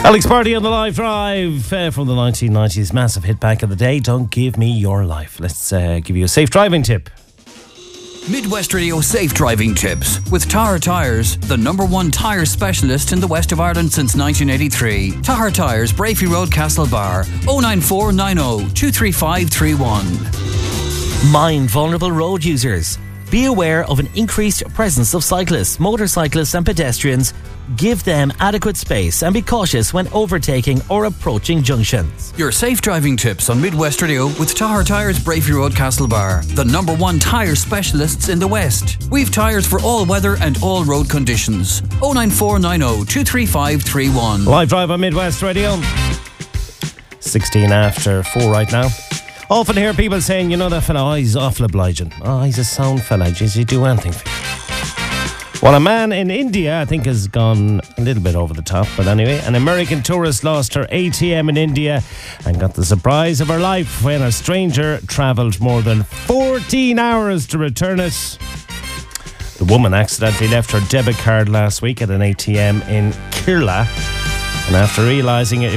Alex Party on the live drive from the 1990s. Massive hit back of the day. Don't give me your life. Let's give you a safe driving tip. Midwest Radio Safe Driving Tips with Tahar Tyres, the #1 tyre specialist in the west of Ireland since 1983. Tahar Tyres, Brafey Road, Castlebar, 09490 23531. Mind vulnerable road users. Be aware of an increased presence of cyclists, motorcyclists and pedestrians. Give them adequate space and be cautious when overtaking or approaching junctions. Your safe driving tips on Midwest Radio with Tahar Tyres, Brafey Road, Castlebar, the #1 tyre specialists in the West. We've tyres for all weather and all road conditions. 09490 23531. Live drive on Midwest Radio. 16 after 4 right now. Often hear people saying, you know that fella, he's awful obliging. He's a sound fella, just you do anything for you. Well, a man in India, I think, has gone a little bit over the top. But anyway, an American tourist lost her ATM in India and got the surprise of her life when a stranger travelled more than 14 hours to return it. The woman accidentally left her debit card last week at an ATM in Kerala. And after realising it